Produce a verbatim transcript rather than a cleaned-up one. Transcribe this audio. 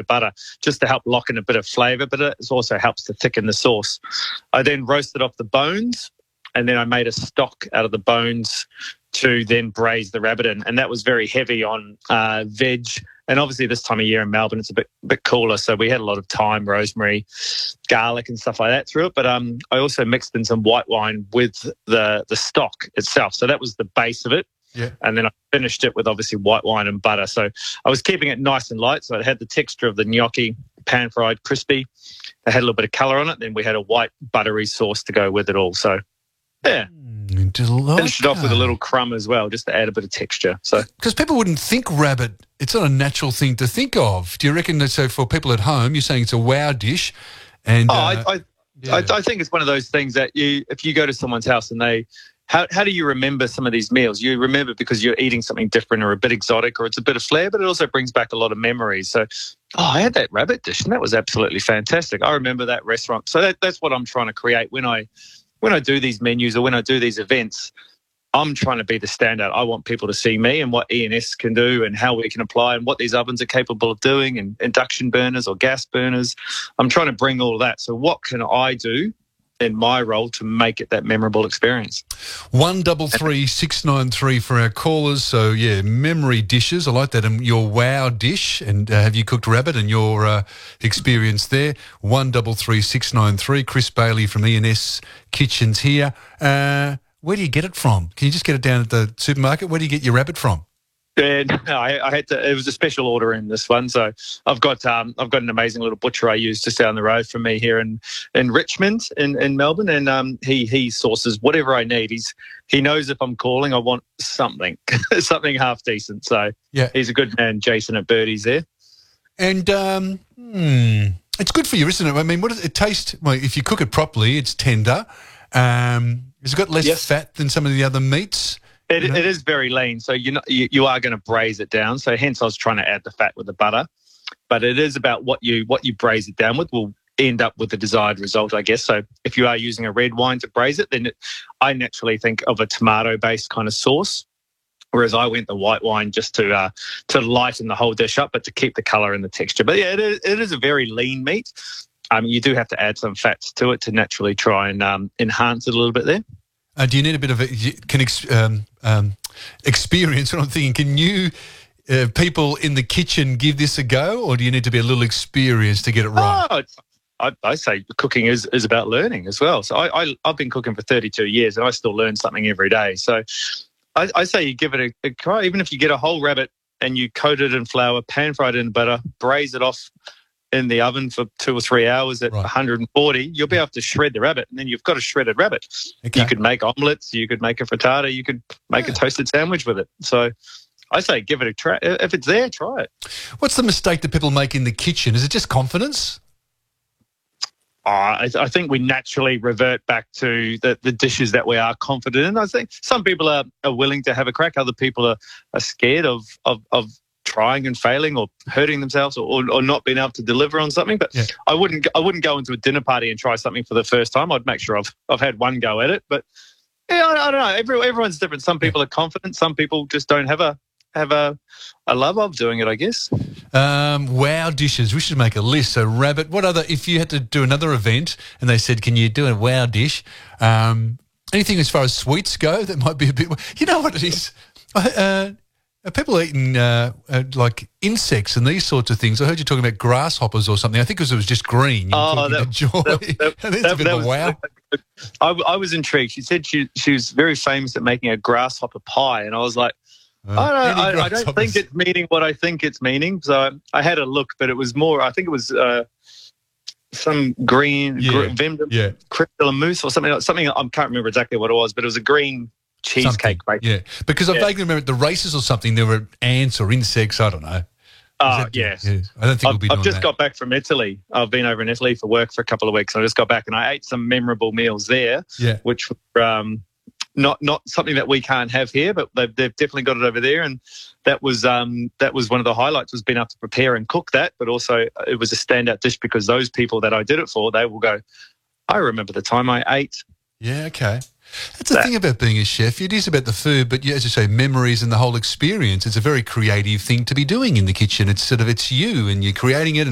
of butter just to help lock in a bit of flavour, but it also helps to thicken the sauce. I then roasted off the bones, and then I made a stock out of the bones to then braise the rabbit in, and that was very heavy on uh, veg. And obviously this time of year in Melbourne, it's a bit bit cooler, so we had a lot of thyme, rosemary, garlic and stuff like that through it. But um, I also mixed in some white wine with the, the stock itself. So that was the base of it. Yeah. And then I finished it with obviously white wine and butter. So I was keeping it nice and light, so it had the texture of the gnocchi, pan-fried, crispy. It had a little bit of colour on it. Then we had a white buttery sauce to go with it all. So, yeah. Delightful. Finished it off with a little crumb as well, just to add a bit of texture. So, because people wouldn't think rabbit, it's not a natural thing to think of. Do you reckon that? So for people at home, you're saying it's a wow dish, and oh, uh, I, I, yeah. I, I think it's one of those things that you, if you go to someone's house and they, how how do you remember some of these meals? You remember because you're eating something different or a bit exotic or it's a bit of flair, but it also brings back a lot of memories. So, oh, I had that rabbit dish and that was absolutely fantastic. I remember that restaurant. So that, that's what I'm trying to create when I when I do these menus or when I do these events. I'm trying to be the standout. I want people to see me and what E N S can do and how we can apply and what these ovens are capable of doing and induction burners or gas burners. I'm trying to bring all of that. So what can I do in my role to make it that memorable experience? One double three six nine three for our callers. So yeah, memory dishes. I like that. And your wow dish. And uh, have you cooked rabbit and your uh, experience there? One double three six nine three. Chris Bailey from E N S Kitchens here. Uh, Where do you get it from? Can you just get it down at the supermarket? Where do you get your rabbit from? Yeah, no, I, I had to. It was a special order in this one, so I've got um, I've got an amazing little butcher I use just down the road from me here in, in Richmond in, in Melbourne, and um, he he sources whatever I need. He's he knows if I'm calling, I want something something half decent. So yeah, he's a good man, Jason at Birdie's there. And um, hmm, it's good for you, isn't it? I mean, what does it taste? Well, if you cook it properly, it's tender. Um, has it got less yes. fat than some of the other meats? It, you know? it is very lean, so you know, you, you are going to braise it down. So hence I was trying to add the fat with the butter. But it is about what you what you braise it down with will end up with the desired result, I guess. So if you are using a red wine to braise it, then it, I naturally think of a tomato-based kind of sauce, whereas I went the white wine just to uh, to lighten the whole dish up, but to keep the colour and the texture. But yeah, it is, it is a very lean meat. Um, you do have to add some fats to it to naturally try and um, enhance it a little bit there. Uh, do you need a bit of a, can ex, um, um, experience? What I'm thinking, can you uh, people in the kitchen give this a go, or do you need to be a little experienced to get it right? Oh, I, I say cooking is, is about learning as well. So I, I, I've been cooking for thirty-two years and I still learn something every day. So I, I say you give it a, a try. Even if you get a whole rabbit and you coat it in flour, pan-fried it in butter, braise it off in the oven for two or three hours at right. one hundred forty, you'll be able to shred the rabbit, and then you've got a shredded rabbit. Okay. You could make omelettes, you could make a frittata, you could make yeah. a toasted sandwich with it. So I say give it a try. If it's there, try it. What's the mistake that people make in the kitchen? Is it just confidence? Oh, I, I think we naturally revert back to the, the dishes that we are confident in. I think some people are, are willing to have a crack. Other people are, are scared of, of, of trying and failing or hurting themselves or, or, or not being able to deliver on something. But yeah. I wouldn't I wouldn't go into a dinner party and try something for the first time. I'd make sure I've I've had one go at it. But yeah, I, I don't know. Every, everyone's different. Some people are confident. Some people just don't have a have a, a love of doing it, I guess. Um, wow dishes. We should make a list. So rabbit. What other? If you had to do another event and they said, "Can you do a wow dish?" Um, anything as far as sweets go that might be a bit. You know what it is. Uh, Are people eating uh, uh, like insects and these sorts of things? I heard you talking about grasshoppers or something. I think because it was just green. You oh, that, joy. that, that, That's that, a bit that of a was, wow. I, I was intrigued. She said she she was very famous at making a grasshopper pie, and I was like, uh, I, don't, I, I don't think it's meaning what I think it's meaning. So I, I had a look, but it was more. I think it was uh, some green, yeah, gr- Vim, yeah. crystal mousse or something. Something I can't remember exactly what it was, but it was a green cheesecake. Yeah, because I yeah. vaguely remember at the races or something there were ants or insects. I don't know. Oh, that, yes. Yeah, I don't think I've, we'll be I've doing just that. got back from Italy. I've been over in Italy for work for a couple of weeks. And I just got back and I ate some memorable meals there, yeah. which were um, not not something that we can't have here, but they've, they've definitely got it over there. And that was um, that was one of the highlights, was being able to prepare and cook that. But also it was a standout dish because those people that I did it for, they will go, I remember the time I ate. Yeah, okay. That's the that. thing about being a chef. It is about the food, but as you say, memories and the whole experience. It's a very creative thing to be doing in the kitchen. It's sort of, it's you and you're creating it.